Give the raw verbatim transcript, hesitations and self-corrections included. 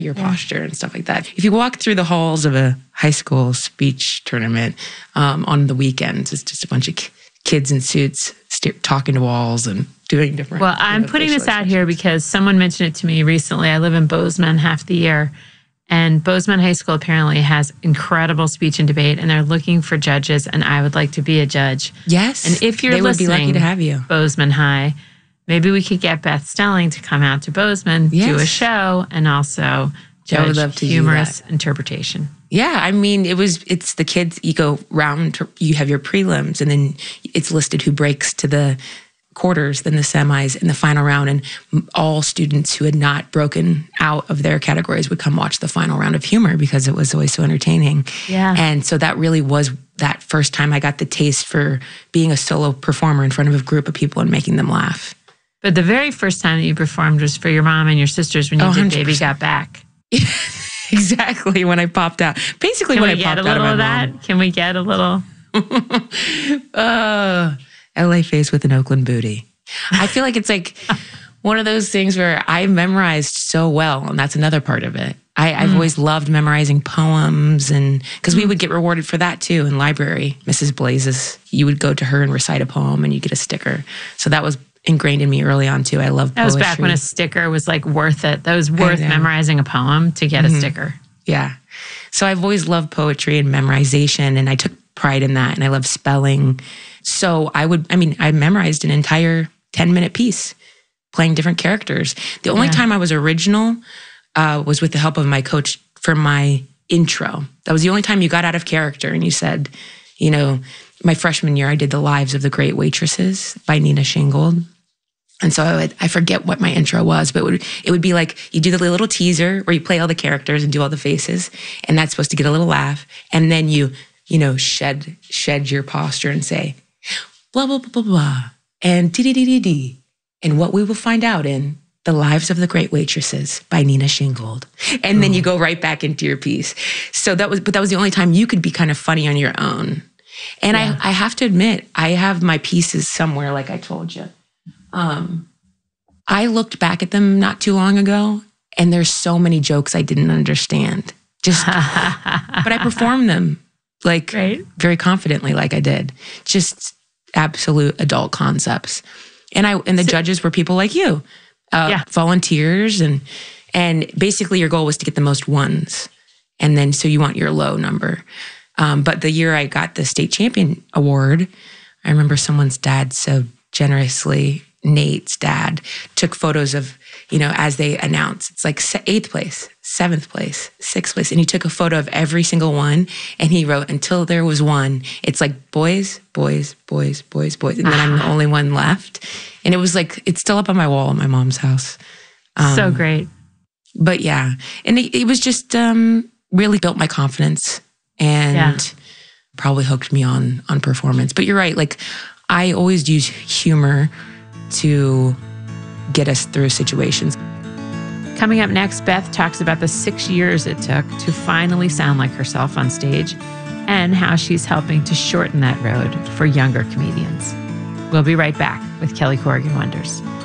your yeah. posture and stuff like that. If you walk through the halls of a high school speech tournament um, on the weekends, it's just a bunch of k- kids in suits st- talking to walls and doing different. Well, I'm know, putting this out here because someone mentioned it to me recently. I live in Bozeman half the year, and Bozeman High School apparently has incredible speech and debate, and they're looking for judges, and I would like to be a judge. Yes. And if you're they listening, would be lucky to have you. Bozeman High, maybe we could get Beth Stelling to come out to Bozeman, yes. do a show, and also judge humorous interpretation. Yeah, I mean, it was, it's the kids, you go round, to, you have your prelims, and then it's listed who breaks to the quarters, then the semis, in the final round, and all students who had not broken out of their categories would come watch the final round of humor because it was always so entertaining. Yeah. And so that really was that first time I got the taste for being a solo performer in front of a group of people and making them laugh. But the very first time that you performed was for your mom and your sisters when you oh, did Baby Got Back. Exactly, when I popped out. Basically, Can when we I popped get a out of little my of mom. that? Can we get a little? uh, L A face with an Oakland booty. I feel like it's like one of those things where I memorized so well, and that's another part of it. I, I've mm. always loved memorizing poems, and because mm. we would get rewarded for that too in library. Missus Blazes, you would go to her and recite a poem, and you get a sticker. So that was ingrained in me early on too. I love that poetry. was back when a sticker was like worth it. That was worth memorizing a poem to get mm-hmm. a sticker. Yeah. So I've always loved poetry and memorization, and I took pride in that, and I love spelling. So I would, I mean, I memorized an entire ten minute piece playing different characters. The only yeah. time I was original uh, was with the help of my coach for my intro. That was the only time you got out of character and you said, you know, my freshman year, I did The Lives of the Great Waitresses by Nina Shingold. And so I would, I forget what my intro was, but it would, it would be like, you do the little teaser where you play all the characters and do all the faces, and that's supposed to get a little laugh. And then you, you know, shed, shed your posture and say, blah, blah, blah, blah, blah, and dee-dee-dee-dee-dee. And what we will find out in The Lives of the Great Waitresses by Nina Shingold. And mm. then you go right back into your piece. So that was, but that was the only time you could be kind of funny on your own. And yeah. I, I have to admit, I have my pieces somewhere, like I told you. Um, I looked back at them not too long ago, and there's so many jokes I didn't understand. Just, but I performed them like right. very confidently, like I did. Just absolute adult concepts. And I and the so, judges were people like you, uh, yeah. volunteers, and and basically your goal was to get the most ones, and then so you want your low number. Um, but the year I got the state champion award, I remember someone's dad so generously, Nate's dad, took photos of, you know, as they announced, it's like eighth place, seventh place, sixth place. And he took a photo of every single one, and he wrote, until there was one, it's like boys, boys, boys, boys, boys. And then I'm the only one left. And it was like, it's still up on my wall at my mom's house. Um, so great. But yeah, and it, it was just um, really built my confidence and yeah. probably hooked me on on performance. But you're right, like I always use humor to get us through situations. Coming up next, Beth talks about the six years it took to finally sound like herself on stage and how she's helping to shorten that road for younger comedians. We'll be right back with Kelly Corrigan Wonders.